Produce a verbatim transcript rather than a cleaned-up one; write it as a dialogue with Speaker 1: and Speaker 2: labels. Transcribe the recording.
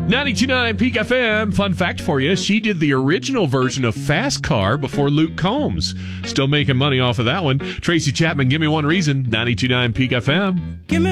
Speaker 1: ninety-two point nine Peak F M. Fun fact for you, she did the original version of Fast Car before Luke Combs. Still making money off of that one. Tracy Chapman, Give Me One Reason, ninety-two point nine Peak F M.
Speaker 2: Give me